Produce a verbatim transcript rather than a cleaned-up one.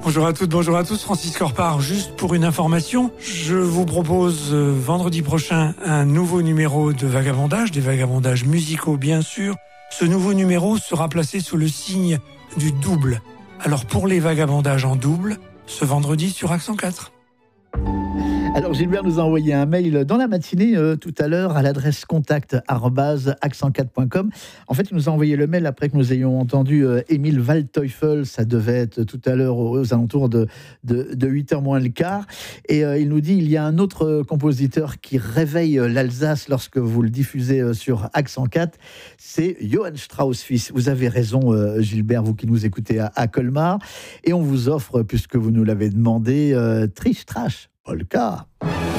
Bonjour à toutes, bonjour à tous, Francis Corpart. Juste pour une information, je vous propose euh, vendredi prochain un nouveau numéro de Vagabondage, des vagabondages musicaux bien sûr. Ce nouveau numéro sera placé sous le signe du double. Alors pour les vagabondages en double, ce vendredi sur Accent quatre. Alors Gilbert nous a envoyé un mail dans la matinée euh, tout à l'heure à l'adresse contact arobase accent quatre point com. En fait, il nous a envoyé le mail après que nous ayons entendu euh, Émile Waldteufel. Ça devait être tout à l'heure aux, aux alentours de, de, de huit heures moins le quart. Et euh, il nous dit il y a un autre euh, compositeur qui réveille euh, l'Alsace lorsque vous le diffusez euh, sur Accent quatre. C'est Johann Strauss fils. Vous avez raison, euh, Gilbert, vous qui nous écoutez à, à Colmar. Et on vous offre, puisque vous nous l'avez demandé, euh, Trish Trash Polka.